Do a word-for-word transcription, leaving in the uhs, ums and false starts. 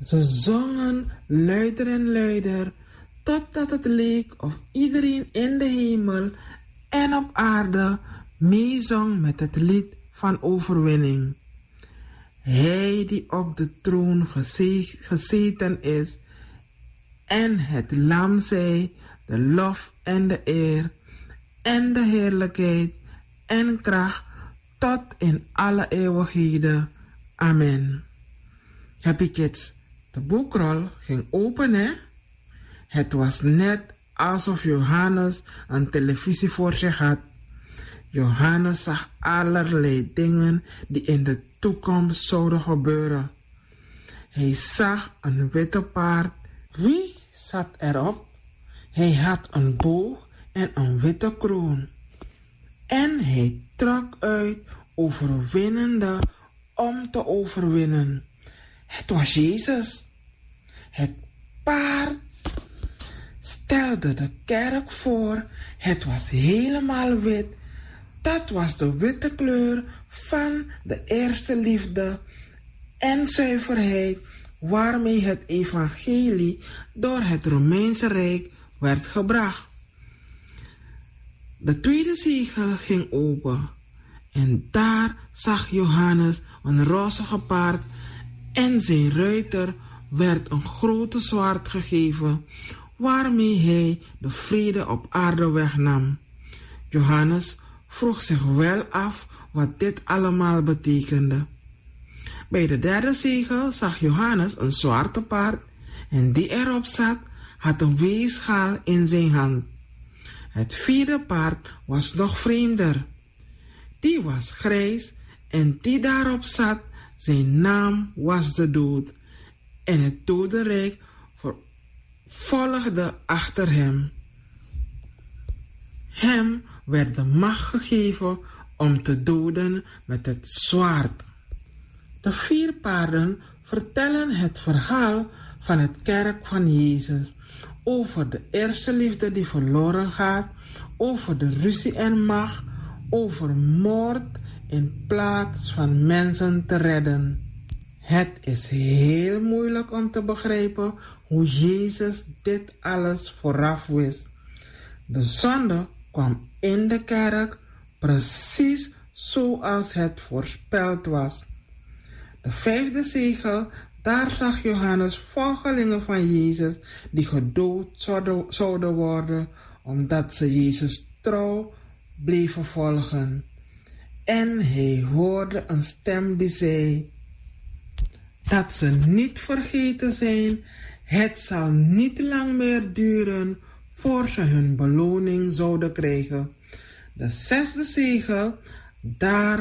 Ze zongen luider en luider, totdat het leek of iedereen in de hemel en op aarde meezong met het lied van overwinning. Hij die op de troon geze- gezeten is en het lam zei, de lof en de eer en de heerlijkheid en kracht tot in alle eeuwigheden. Amen. Happy kids, de boekrol ging open, hè? Het was net alsof Johannes een televisie voor zich had. Johannes zag allerlei dingen die in de toekomst zouden gebeuren. Hij zag een witte paard. Wie zat erop? Hij had een boog en een witte kroon. En hij trok uit, overwinnende om te overwinnen. Het was Jezus. Het paard stelde de kerk voor. Het was helemaal wit. Dat was de witte kleur van de eerste liefde en zuiverheid waarmee het evangelie door het Romeinse Rijk werd gebracht. De tweede zegel ging open en daar zag Johannes een rozige paard en zijn ruiter werd een grote zwaard gegeven waarmee hij de vrede op aarde wegnam. Johannes vroeg zich wel af wat dit allemaal betekende. Bij de derde zegel zag Johannes een zwarte paard en die erop zat had een weegschaal in zijn hand. Het vierde paard was nog vreemder. Die was grijs en die daarop zat, zijn naam was de dood. En het dodenrijk volgde achter hem. Hem werd de macht gegeven om te doden met het zwaard. De vier paarden vertellen het verhaal van het kerk van Jezus, over de eerste liefde die verloren gaat, over de ruzie en macht, over moord in plaats van mensen te redden. Het is heel moeilijk om te begrijpen hoe Jezus dit alles vooraf wist. De zonde kwam in de kerk precies zoals het voorspeld was. De vijfde zegel, daar zag Johannes volgelingen van Jezus die gedood zouden, zouden worden omdat ze Jezus trouw bleven volgen. En hij hoorde een stem die zei dat ze niet vergeten zijn, het zal niet lang meer duren voor ze hun beloning zouden krijgen. De zesde zegel, daar